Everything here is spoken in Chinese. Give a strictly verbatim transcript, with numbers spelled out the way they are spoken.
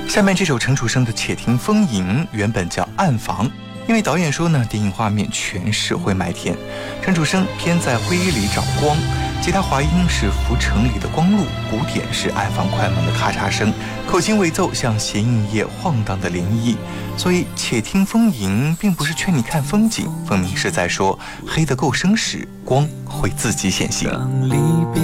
下面这首陈楚生的《且听风吟》原本叫《暗房》，因为导演说呢，电影画面全是灰霾天，陈楚生偏在灰里找光，吉他滑音是浮城里的光路，鼓点是暗房快门的咔嚓声，口琴尾奏像闲映夜晃荡的涟漪。所以且听风吟并不是劝你看风景，分明是在说黑得够深时，光会自己显形。 当离别